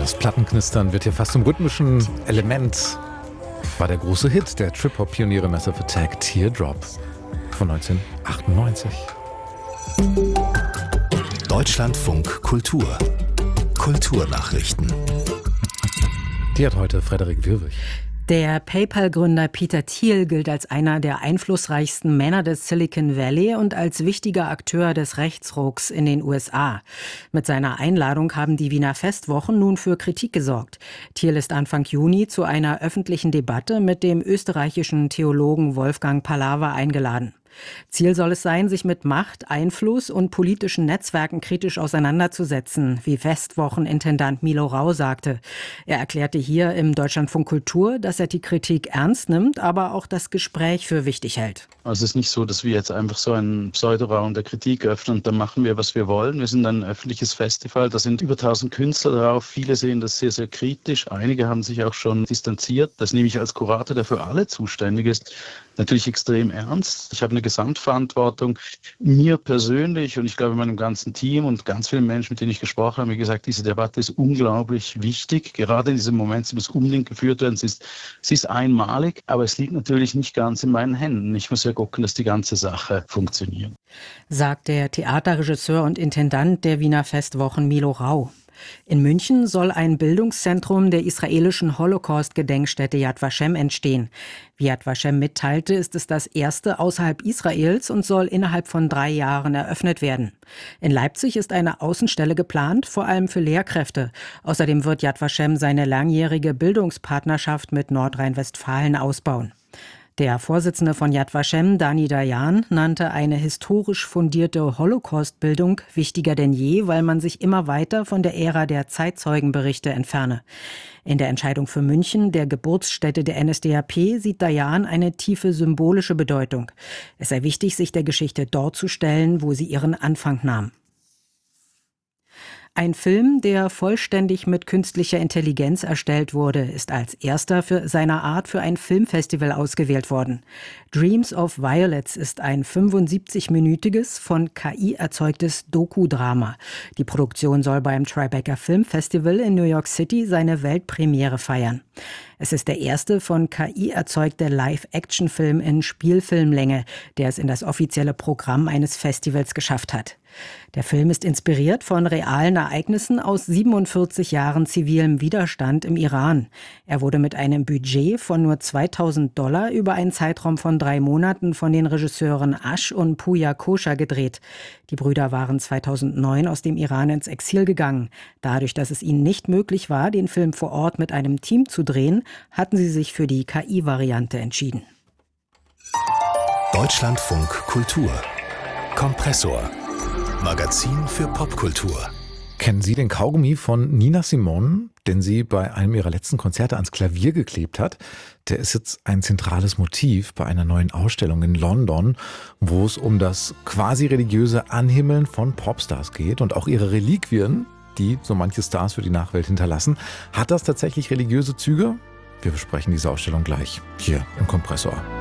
Das Plattenknistern wird hier fast zum rhythmischen Element. War der große Hit der Trip-Hop-Pioniere Massive Attack, Teardrop von 1998. Deutschlandfunk Kultur. Kulturnachrichten. Die hat heute Frederik Wirwig. Der PayPal-Gründer Peter Thiel gilt als einer der einflussreichsten Männer des Silicon Valley und als wichtiger Akteur des Rechtsrucks in den USA. Mit seiner Einladung haben die Wiener Festwochen nun für Kritik gesorgt. Thiel ist Anfang Juni zu einer öffentlichen Debatte mit dem österreichischen Theologen Wolfgang Palawa eingeladen. Ziel soll es sein, sich mit Macht, Einfluss und politischen Netzwerken kritisch auseinanderzusetzen, wie Festwochenintendant Milo Rau sagte. Er erklärte hier im Deutschlandfunk Kultur, dass er die Kritik ernst nimmt, aber auch das Gespräch für wichtig hält. Also es ist nicht so, dass wir jetzt einfach so einen Pseudoraum der Kritik öffnen und dann machen wir, was wir wollen. Wir sind ein öffentliches Festival, da sind über 1000 Künstler drauf. Viele sehen das sehr, sehr kritisch. Einige haben sich auch schon distanziert. Das nehme ich als Kurator, der für alle zuständig ist, natürlich extrem ernst. Ich habe eine Gesamtverantwortung. Mir persönlich und ich glaube meinem ganzen Team und ganz vielen Menschen, mit denen ich gesprochen habe, wie gesagt, diese Debatte ist unglaublich wichtig. Gerade in diesem Moment, sie muss unbedingt geführt werden. Sie ist einmalig, aber es liegt natürlich nicht ganz in meinen Händen. Ich muss ja gucken, dass die ganze Sache funktioniert. Sagt der Theaterregisseur und Intendant der Wiener Festwochen Milo Rau. In München soll ein Bildungszentrum der israelischen Holocaust-Gedenkstätte Yad Vashem entstehen. Wie Yad Vashem mitteilte, ist es das erste außerhalb Israels und soll innerhalb von 3 Jahren eröffnet werden. In Leipzig ist eine Außenstelle geplant, vor allem für Lehrkräfte. Außerdem wird Yad Vashem seine langjährige Bildungspartnerschaft mit Nordrhein-Westfalen ausbauen. Der Vorsitzende von Yad Vashem, Dani Dayan, nannte eine historisch fundierte Holocaust-Bildung wichtiger denn je, weil man sich immer weiter von der Ära der Zeitzeugenberichte entferne. In der Entscheidung für München, der Geburtsstätte der NSDAP, sieht Dayan eine tiefe symbolische Bedeutung. Es sei wichtig, sich der Geschichte dort zu stellen, wo sie ihren Anfang nahm. Ein Film, der vollständig mit künstlicher Intelligenz erstellt wurde, ist als erster seiner Art für ein Filmfestival ausgewählt worden. Dreams of Violets ist ein 75-minütiges, von KI erzeugtes Doku-Drama. Die Produktion soll beim Tribeca Film Festival in New York City seine Weltpremiere feiern. Es ist der erste von KI erzeugte Live-Action-Film in Spielfilmlänge, der es in das offizielle Programm eines Festivals geschafft hat. Der Film ist inspiriert von realen Ereignissen aus 47 Jahren zivilem Widerstand im Iran. Er wurde mit einem Budget von nur $2.000 über einen Zeitraum von 3 Monaten von den Regisseuren Ash und Pooya Kosher gedreht. Die Brüder waren 2009 aus dem Iran ins Exil gegangen. Dadurch, dass es ihnen nicht möglich war, den Film vor Ort mit einem Team zu drehen, hatten sie sich für die KI-Variante entschieden. Deutschlandfunk Kultur. Kompressor. Magazin für Popkultur. Kennen Sie den Kaugummi von Nina Simone, den sie bei einem ihrer letzten Konzerte ans Klavier geklebt hat? Der ist jetzt ein zentrales Motiv bei einer neuen Ausstellung in London, wo es um das quasi religiöse Anhimmeln von Popstars geht und auch ihre Reliquien, die so manche Stars für die Nachwelt hinterlassen. Hat das tatsächlich religiöse Züge? Wir besprechen diese Ausstellung gleich hier im Kompressor.